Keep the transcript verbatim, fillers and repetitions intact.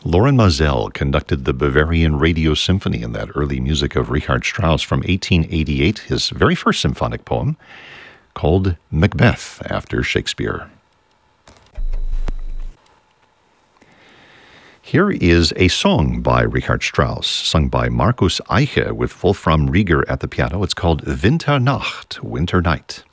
Lorin Maazel conducted the Bavarian Radio Symphony in that early music of Richard Strauss from eighteen eighty-eight, his very first symphonic poem, called Macbeth, after Shakespeare. Here is a song by Richard Strauss, sung by Markus Eiche with Wolfram Rieger at the piano. It's called Winternacht, Winter Night.